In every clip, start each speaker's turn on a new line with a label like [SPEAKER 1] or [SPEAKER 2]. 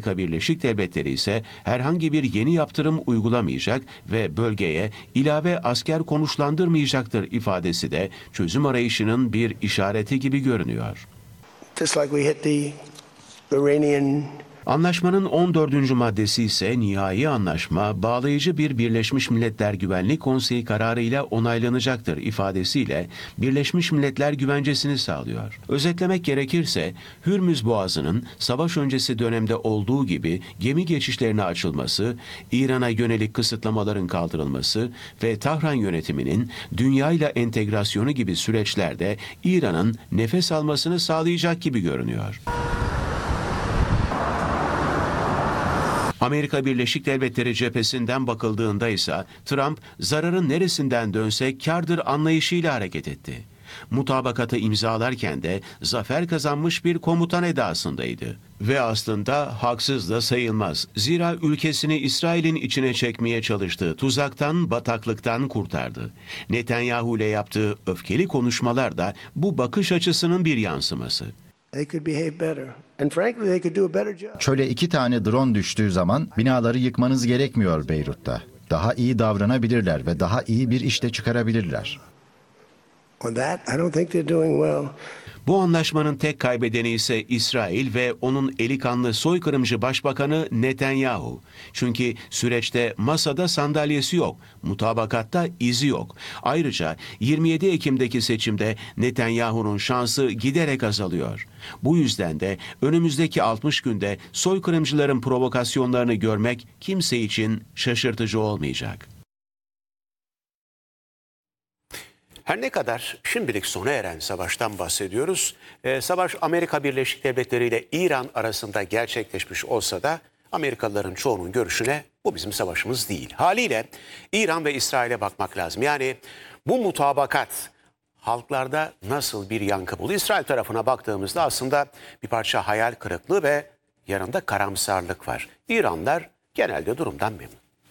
[SPEAKER 1] Amerika Birleşik Devletleri ise herhangi bir yeni yaptırım uygulamayacak ve bölgeye ilave asker konuşlandırmayacaktır ifadesi de çözüm arayışının bir işareti gibi görünüyor. Anlaşmanın 14. maddesi ise nihai anlaşma bağlayıcı bir Birleşmiş Milletler Güvenlik Konseyi kararıyla onaylanacaktır ifadesiyle Birleşmiş Milletler güvencesini sağlıyor. Özetlemek gerekirse Hürmüz Boğazı'nın savaş öncesi dönemde olduğu gibi gemi geçişlerine açılması, İran'a yönelik kısıtlamaların kaldırılması ve Tahran yönetiminin dünyayla entegrasyonu gibi süreçlerde İran'ın nefes almasını sağlayacak gibi görünüyor. Amerika Birleşik Devletleri cephesinden bakıldığında ise Trump zararın neresinden dönse kârdır anlayışıyla hareket etti. Mutabakatı imzalarken de zafer kazanmış bir komutan edasındaydı. Ve aslında haksız da sayılmaz. Zira ülkesini İsrail'in içine çekmeye çalıştığı tuzaktan, bataklıktan kurtardı. Netanyahu ile yaptığı öfkeli konuşmalar da bu bakış açısının bir yansıması.
[SPEAKER 2] Çöle 2 tane drone düştüğü zaman binaları yıkmanız gerekmiyor Beyrut'ta. Daha iyi davranabilirler ve daha iyi bir iş de çıkarabilirler.
[SPEAKER 1] Bu anlaşmanın tek kaybedeni ise İsrail ve onun eli kanlı soykırımcı başbakanı Netanyahu. Çünkü süreçte masada sandalyesi yok, mutabakatta izi yok. Ayrıca 27 Ekim'deki seçimde Netanyahu'nun şansı giderek azalıyor. Bu yüzden de önümüzdeki 60 günde soykırımcıların provokasyonlarını görmek kimse için şaşırtıcı olmayacak. Her ne kadar şimdilik sona eren savaştan bahsediyoruz, savaş Amerika Birleşik Devletleri ile İran arasında gerçekleşmiş olsa da Amerikalıların çoğunun görüşüne bu bizim savaşımız değil. Haliyle İran ve İsrail'e bakmak lazım. Yani bu mutabakat halklarda nasıl bir yankı buldu? İsrail tarafına baktığımızda aslında bir parça hayal kırıklığı ve yanında karamsarlık var. İranlılar genelde durumdan memnun.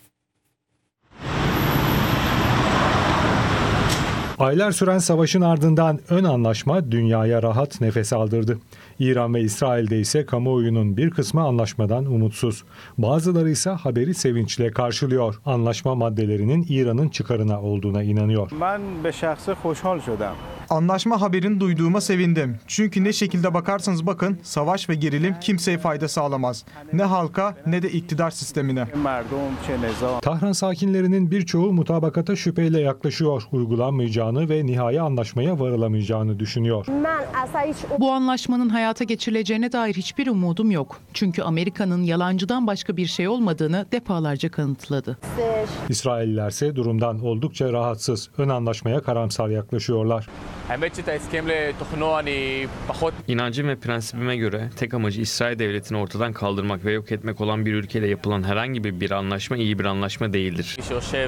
[SPEAKER 3] Aylar süren savaşın ardından ön anlaşma dünyaya rahat nefes aldırdı. İran ve İsrail'de ise kamuoyunun bir kısmı anlaşmadan umutsuz. Bazıları ise haberi sevinçle karşılıyor. Anlaşma maddelerinin İran'ın çıkarına olduğuna inanıyor.
[SPEAKER 4] Anlaşma haberini duyduğuma sevindim. Çünkü ne şekilde bakarsanız bakın savaş ve gerilim kimseye fayda sağlamaz. Ne halka ne de iktidar sistemine.
[SPEAKER 3] Tahran sakinlerinin birçoğu mutabakata şüpheyle yaklaşıyor. Uygulanmayacağını ve nihai anlaşmaya varılamayacağını düşünüyor.
[SPEAKER 5] Bu anlaşmanın hayata geçirileceğine dair hiçbir umudum yok. Çünkü Amerika'nın yalancıdan başka bir şey olmadığını defalarca kanıtladı.
[SPEAKER 3] İsraillilerse durumdan oldukça rahatsız. Ön anlaşmaya karamsar yaklaşıyorlar.
[SPEAKER 6] İnancım ve prensibime göre tek amacı İsrail devletini ortadan kaldırmak ve yok etmek olan bir ülkeyle yapılan herhangi bir anlaşma iyi bir anlaşma değildir.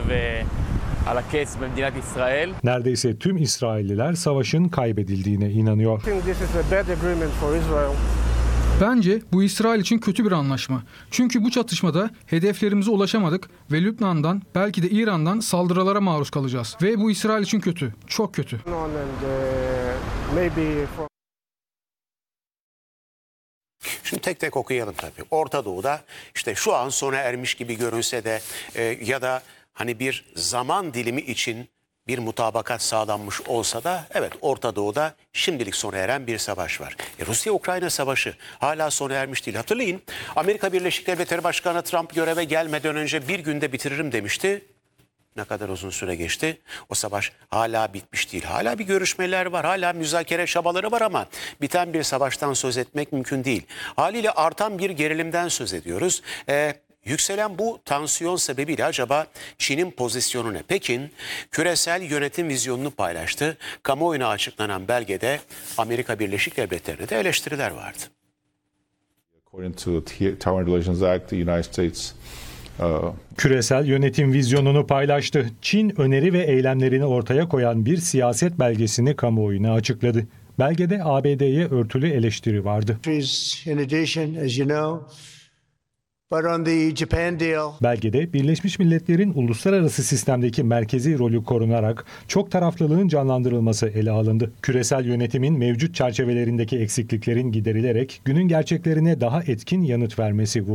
[SPEAKER 3] Neredeyse tüm İsrailliler savaşın kaybedildiğine inanıyor.
[SPEAKER 7] Bence bu İsrail için kötü bir anlaşma. Çünkü bu çatışmada hedeflerimize ulaşamadık ve Lübnan'dan belki de İran'dan saldırılara maruz kalacağız. Ve bu İsrail için kötü, çok kötü.
[SPEAKER 1] Şimdi tek tek okuyalım tabii. Orta Doğu'da işte şu an sona ermiş gibi görünse de ya da hani bir zaman dilimi için bir mutabakat sağlanmış olsa da evet Orta Doğu'da şimdilik sona eren bir savaş var. Rusya-Ukrayna savaşı hala sona ermiş değil. Hatırlayın Amerika Birleşik Devletleri Başkanı Trump göreve gelmeden önce bir günde bitiririm demişti. Ne kadar uzun süre geçti. O savaş hala bitmiş değil. Hala bir görüşmeler var. Hala müzakere çabaları var ama biten bir savaştan söz etmek mümkün değil. Haliyle artan bir gerilimden söz ediyoruz. Yükselen bu tansiyon sebebiyle acaba Çin'in pozisyonu ne? Pekin küresel yönetim vizyonunu paylaştı. Kamuoyuna açıklanan belgede Amerika Birleşik Devletleri'ne de eleştiriler vardı.
[SPEAKER 3] Küresel yönetim vizyonunu paylaştı. Çin öneri ve eylemlerini ortaya koyan bir siyaset belgesini kamuoyuna açıkladı. Belgede ABD'ye örtülü eleştiri vardı. Belgede Birleşmiş Milletler'in uluslararası sistemdeki merkezi rolü korunarak çok taraflılığın canlandırılması ele alındı. Küresel yönetimin mevcut çerçevelerindeki eksikliklerin giderilerek günün gerçeklerine daha etkin yanıt vermesi vurgulandı.